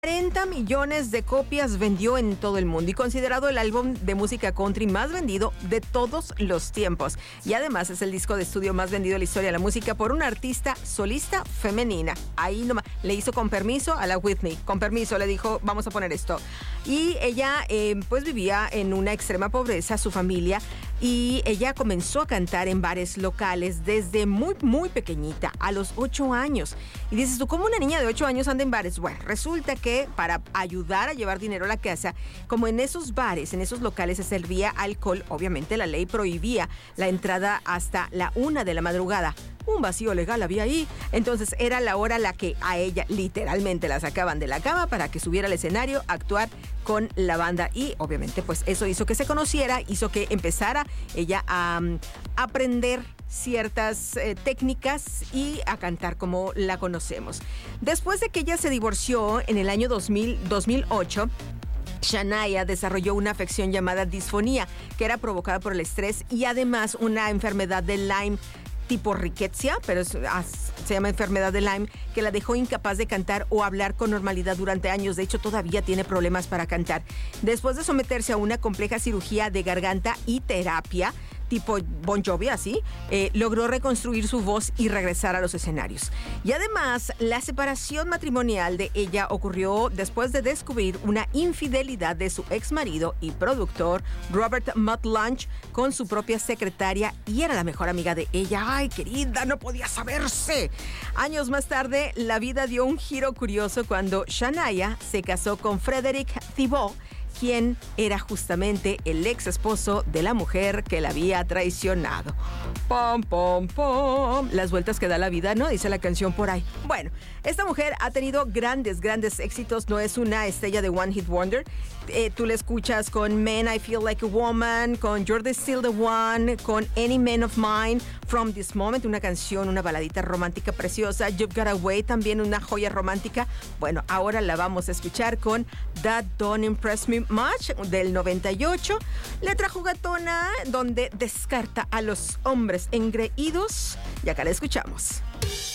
40 millones de copias vendió en todo el mundo y considerado el álbum de música country más vendido de todos los tiempos. Y además es el disco de estudio más vendido de la historia de la música por una artista solista femenina. Ahí nomás le hizo con permiso a la Whitney. Con permiso le dijo, vamos a poner esto. Y ella pues vivía en una extrema pobreza, su familia, y ella comenzó a cantar en bares locales desde muy, muy pequeñita, a los 8 años. Y dices tú, ¿cómo una niña de 8 años anda en bares? Bueno, resulta que para ayudar a llevar dinero a la casa, como en esos bares, en esos locales se servía alcohol, obviamente la ley prohibía la entrada hasta la 1 de la madrugada. Un vacío legal había ahí, entonces era la hora la que a ella literalmente la sacaban de la cama para que subiera al escenario a actuar con la banda y obviamente pues eso hizo que se conociera, hizo que empezara ella a aprender ciertas técnicas y a cantar como la conocemos. Después de que ella se divorció en el año 2008, Shania desarrolló una afección llamada disfonía, que era provocada por el estrés y además una enfermedad de Lyme tipo riquezia, pero se llama enfermedad de Lyme, que la dejó incapaz de cantar o hablar con normalidad durante años. De hecho, todavía tiene problemas para cantar. Después de someterse a una compleja cirugía de garganta y terapia, tipo Bon Jovi, así, logró reconstruir su voz y regresar a los escenarios. Y además, la separación matrimonial de ella ocurrió después de descubrir una infidelidad de su ex marido y productor, Robert Mutt Lange, con su propia secretaria, y era la mejor amiga de ella. ¡Ay, querida, no podía saberse! Años más tarde, la vida dio un giro curioso cuando Shania se casó con Frederick Thibault, quien era justamente el ex esposo de la mujer que la había traicionado. ¡Pom, pom, pom! Las vueltas que da la vida, ¿no? Dice la canción por ahí. Bueno, esta mujer ha tenido grandes éxitos. No es una estrella de One Hit Wonder. Tú la escuchas con Men, I Feel Like a Woman, con You're Still the One, con Any Man of Mine, From This Moment, una canción, una baladita romántica preciosa. You've Got Away, también una joya romántica. Bueno, ahora la vamos a escuchar con That Don't Impress Me Much, del 98. Letra juguetona donde descarta a los hombres engreídos. Y acá la escuchamos.